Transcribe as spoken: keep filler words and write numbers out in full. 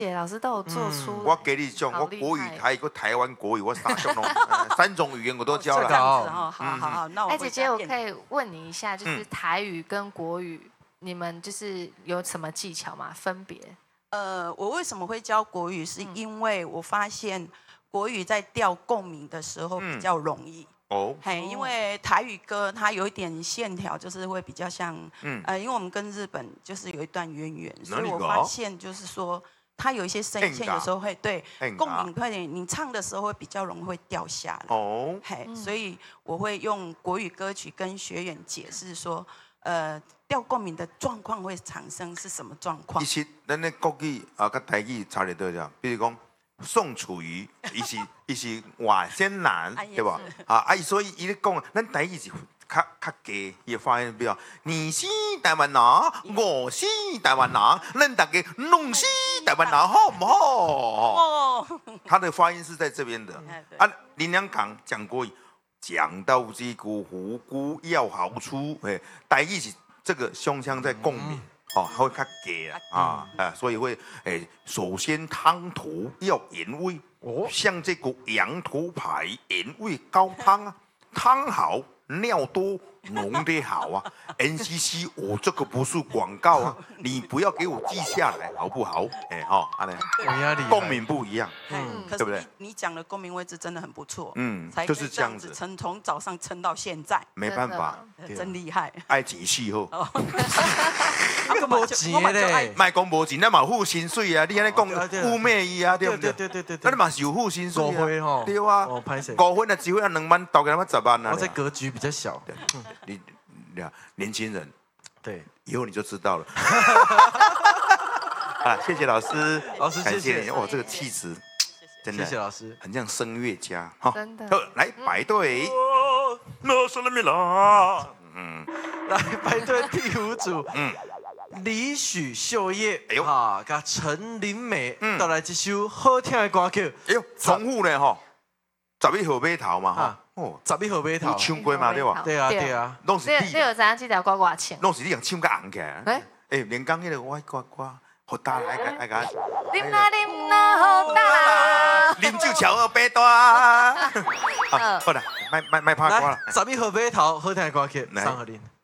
谢老师都有做出。 我给你讲，我国语、台语、台湾国语，我三种拢三种语言我都教了。 这样子哈，好好好，那我。 哎，姐姐，我可以问你一下，就是台语跟国语，你们就是有什么技巧吗？分别？ 呃，我为什么会教国语？是因为我发现国语在调共鸣的时候比较容易。哦，嘿，因为台语歌它有一点线条，就是会比较像，嗯，呃，因为我们跟日本就是有一段渊源，所以我发现就是说，它有一些声线有时候会对共鸣快点，你唱的时候会比较容易会掉下来。哦，嘿，所以我会用国语歌曲跟学员解释说，呃，调共鸣的状况会产生是什么状况？ 其实咱的国语啊，跟台语差得多少？比如讲。宋楚瑜，伊是伊是外省人，对吧？啊，啊，所以伊咧讲，咱台语是较较低，伊发现比较，你是台湾人，我是台湾人，咱大家拢是台湾人，好不好？哦，他的发音是在这边的。啊，林良港讲过，讲到这句胡姑要好出，哎，台语是这个胸腔在共鸣。哦，它会较低啊，啊，啊，所以会诶，首先汤头要原味，哦，像这个羊头牌原味高汤啊，汤好尿多浓的好啊 ，N C C， 我、哦、这个不是广告啊，你不要给我记下来好不好？哎哈，阿嘞，共鸣不一样， 嗯，对不对？你讲的共鸣位置真的很不错， 嗯， 才就是这样子， 撑从早上撑到现在， 没办法， 真厉害， 爱情戏后。 啊，个无钱嘞，卖讲无钱，咱嘛付薪水啊！你安尼讲污蔑伊啊，对不对？ 对对对对， 咱嘛是有付薪水啊，对啊， 哦，拍谁？ 五分啊，一分啊，两万，到给他们十万啊！ 我这格局比较小， 你，年轻人， 对， 以后你就知道了。啊，谢谢老师， 老师谢谢你，哇，这个气质，真的， 谢谢老师， 很像声乐家， 哈，真的。 来排队， 那是了米啦，嗯，来排队第五组，嗯。李许秀叶，哎呦，哈，甲陈林美，嗯，带来一首好听的歌曲。 哎呦，重复呢吼，十一号码头嘛，哈， 哦，十一号码头， 唱过嘛对吧？ 对啊对啊， 拢是你。 你有知影这条歌偌唱？ 拢是你人唱甲红起来。哎哎，连讲迄个我歌歌，好大来个爱个。 啉啦啉啦，好大啦。 啉酒超二百大。好了，卖卖卖拍歌了。 十一号码头，好听的歌曲，送给您。